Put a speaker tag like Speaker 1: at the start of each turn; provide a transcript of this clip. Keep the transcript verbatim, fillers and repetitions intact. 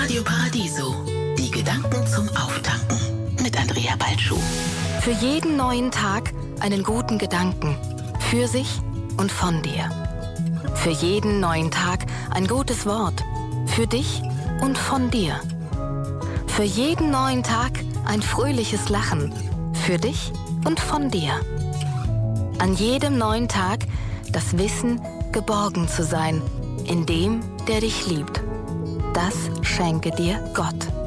Speaker 1: Radio Paradiso. Die Gedanken zum Auftanken mit Andrea Balschuh.
Speaker 2: Für jeden neuen Tag einen guten Gedanken. Für sich und von dir. Für jeden neuen Tag ein gutes Wort. Für dich und von dir. Für jeden neuen Tag ein fröhliches Lachen. Für dich und von dir. An jedem neuen Tag das Wissen, geborgen zu sein in dem, der dich liebt. Das schenke dir Gott.